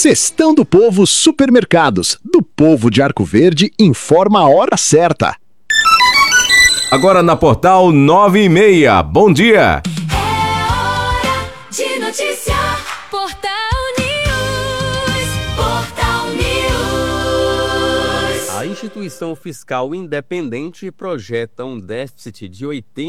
Cestão do Povo Supermercados, do Povo de Arco Verde, informa a hora certa. Agora na Portal 9:30. Bom dia! É hora de notícia. Portal News. Portal News. A instituição fiscal independente projeta um déficit de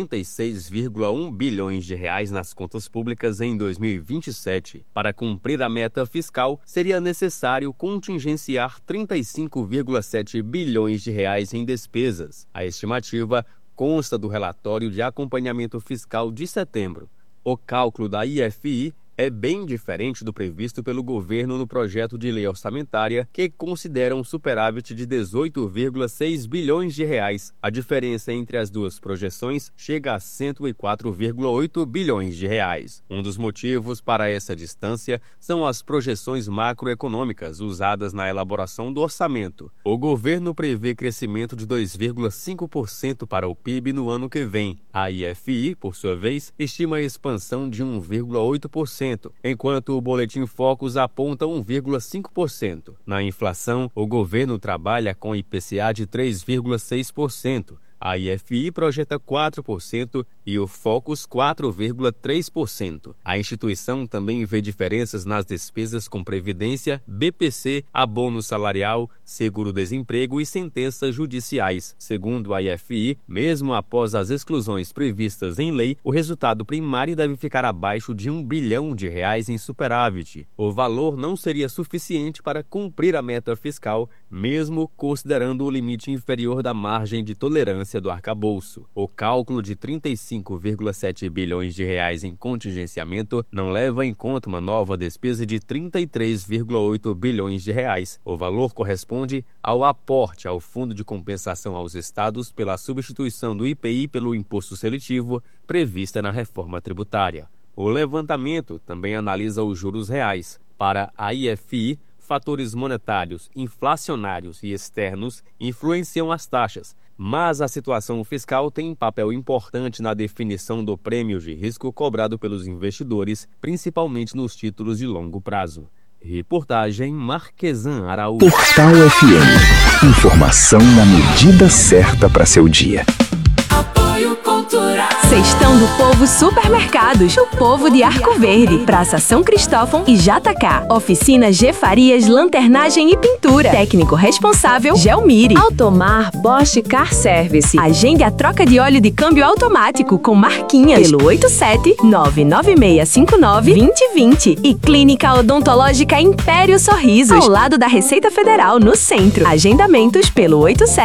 86,1 bilhões de reais nas contas públicas em 2027. Para cumprir a meta fiscal, seria necessário contingenciar 35,7 bilhões de reais em despesas. A estimativa consta do relatório de acompanhamento fiscal de setembro. O cálculo da IFI é bem diferente do previsto pelo governo no projeto de lei orçamentária, que considera um superávit de 18,6 bilhões de reais. A diferença entre as duas projeções chega a 104,8 bilhões de reais. Um dos motivos para essa distância são as projeções macroeconômicas usadas na elaboração do orçamento. O governo prevê crescimento de 2,5% para o PIB no ano que vem. A IFI, por sua vez, estima a expansão de 1,8%. Enquanto o Boletim Focus aponta 1,5%. Na inflação, o governo trabalha com IPCA de 3,6%. A IFI projeta 4% e o Focus 4,3%. A instituição também vê diferenças nas despesas com previdência, BPC, abono salarial, seguro-desemprego e sentenças judiciais. Segundo a IFI, mesmo após as exclusões previstas em lei, o resultado primário deve ficar abaixo de 1 bilhão de reais em superávit. O valor não seria suficiente para cumprir a meta fiscal, mesmo considerando o limite inferior da margem de tolerância do arcabouço. O cálculo de 35,7 bilhões de reais em contingenciamento não leva em conta uma nova despesa de 33,8 bilhões de reais. O valor corresponde ao aporte ao Fundo de Compensação aos Estados pela substituição do IPI pelo imposto seletivo prevista na reforma tributária. O levantamento também analisa os juros reais. Para a IFI, fatores monetários, inflacionários e externos influenciam as taxas, mas a situação fiscal tem papel importante na definição do prêmio de risco cobrado pelos investidores, principalmente nos títulos de longo prazo. Reportagem Marquesan Araújo. Portal FM. Informação na medida certa para seu dia. Apoio Cultural. Cestão do Povo Supermercados, o Povo de Arco Verde, Praça São Cristóvão e Jatacá. Oficina G Farias, lanternagem e pintura. Técnico responsável, Gelmire. Automar Bosch Car Service. Agende a troca de óleo de câmbio automático com marquinhas pelo 87-99659-2020. E Clínica Odontológica Império Sorrisos, ao lado da Receita Federal, no centro. Agendamentos pelo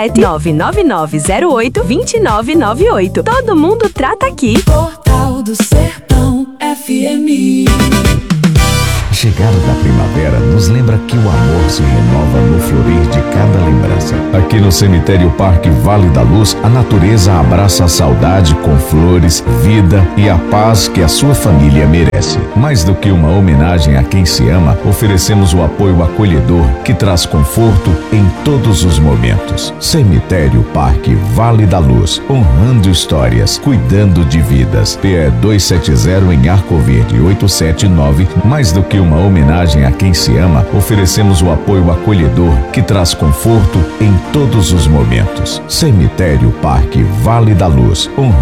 87-99908-2998. Todo mundo trata aqui. Portal do Sertão FM. A chegada da primavera nos lembra que o amor se renova no florir de cada lembrança. Aqui no Cemitério Parque Vale da Luz, a natureza abraça a saudade com flores, vida e a paz que a sua família merece. Mais do que uma homenagem a quem se ama, oferecemos o apoio acolhedor que traz conforto em todos os momentos. Cemitério Parque Vale da Luz, honrando histórias, cuidando de vidas. PE 270 em Arco Verde 879. Mais do que uma homenagem a quem se ama, oferecemos o apoio acolhedor que traz conforto em todos os momentos. Cemitério Parque Vale da Luz, honrando